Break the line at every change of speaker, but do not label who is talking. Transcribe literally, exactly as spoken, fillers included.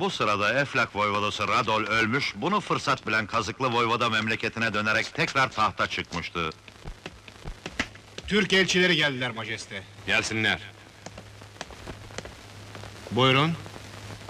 Bu sırada Eflak voyvodası Radol ölmüş, bunu fırsat bilen Kazıklı voyvoda memleketine dönerek tekrar tahta çıkmıştı.
Türk elçileri geldiler majeste.
Gelsinler.
Buyurun.